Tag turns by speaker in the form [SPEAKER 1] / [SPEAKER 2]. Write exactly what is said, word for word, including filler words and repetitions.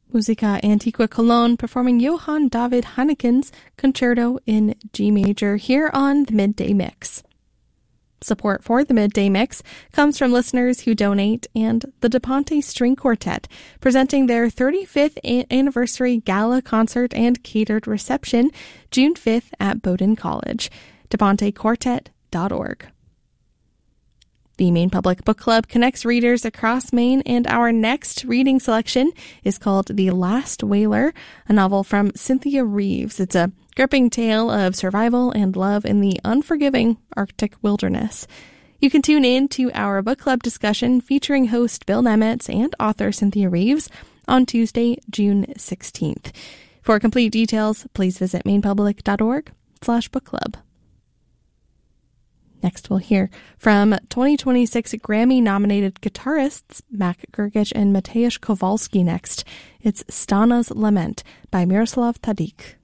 [SPEAKER 1] Musica Antiqua Cologne performing Johann David Heineken's Concerto in G Major here on the Midday Mix. Support for the Midday Mix comes from listeners who donate and the DePonte String Quartet, presenting their thirty-fifth anniversary gala concert and catered reception June fifth at Bowdoin College. de ponte quartet dot org. The Maine Public Book Club connects readers across Maine, and our next reading selection is called The Last Whaler, a novel from Cynthia Reeves. It's a gripping tale of survival and love in the unforgiving Arctic wilderness. You can tune in to our book club discussion featuring host Bill Nemetz and author Cynthia Reeves on Tuesday, June sixteenth. For complete details, please visit mainepublic dot org slash book club. Next, we'll hear from twenty twenty-six Grammy-nominated guitarists Mac Grgich and Mateusz Kowalski next. It's Stana's Lament by Miroslav Tadych.